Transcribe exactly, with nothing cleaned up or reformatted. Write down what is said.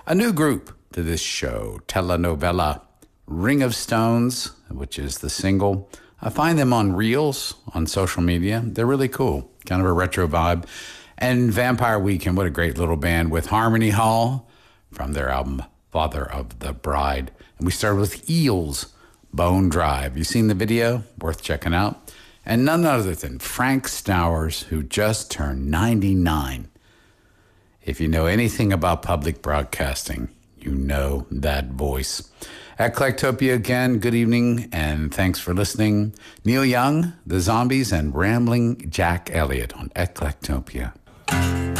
A new group to this show, telenovela, Ring of Stones, which is the single. I find them on Reels on social media. They're really cool, kind of a retro vibe. And Vampire Weekend, what a great little band with Harmony Hall from their album Father of the Bride. And we started with Eels, Bone Drive. You seen the video? Worth checking out. And none other than Frank Stowers, who just turned ninety-nine. If you know anything about public broadcasting, you know that voice. Eclectopia again, good evening, and thanks for listening. Neil Young, The Zombies, and Rambling Jack Elliott on Eclectopia.